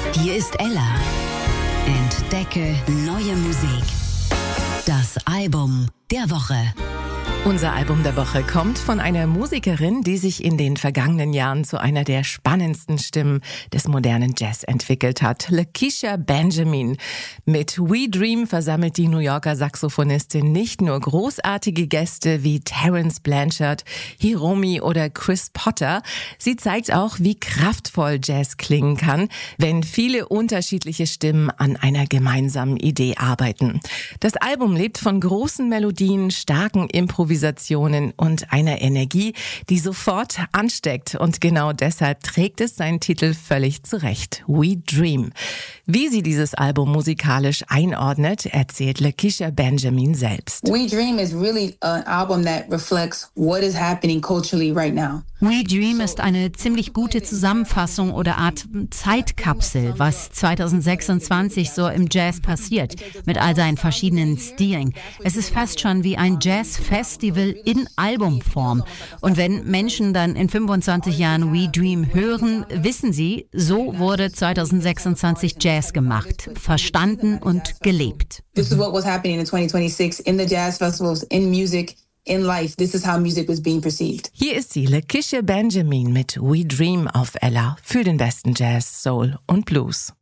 Hier ist Ella. Entdecke neue Musik. Das Album der Woche. Unser Album der Woche kommt von einer Musikerin, die sich in den vergangenen Jahren zu einer der spannendsten Stimmen des modernen Jazz entwickelt hat. Lakecia Benjamin. Mit We Dream versammelt die New Yorker Saxophonistin nicht nur großartige Gäste wie Terence Blanchard, Hiromi oder Chris Potter. Sie zeigt auch, wie kraftvoll Jazz klingen kann, wenn viele unterschiedliche Stimmen an einer gemeinsamen Idee arbeiten. Das Album lebt von großen Melodien, starken Improvisationen und einer Energie, die sofort ansteckt. Und genau deshalb trägt es seinen Titel völlig zurecht. We Dream. Wie sie dieses Album musikalisch einordnet, erzählt Lakecia Benjamin selbst. We Dream is really an album that reflects what is happening culturally right now. We Dream ist eine ziemlich gute Zusammenfassung oder Art Zeitkapsel, was 2026 so im Jazz passiert, mit all seinen verschiedenen Stilen. Es ist fast schon wie ein Jazz-Festival in Albumform. Und wenn Menschen dann in 25 Jahren We Dream hören, wissen sie, so wurde 2026 Jazz gemacht, verstanden und gelebt. This is what was happening in 2026 in the jazz festivals, in music. In life, this is how music was being perceived. Hier ist sie, Lakecia Benjamin mit We Dream auf Ella für den besten Jazz, Soul und Blues.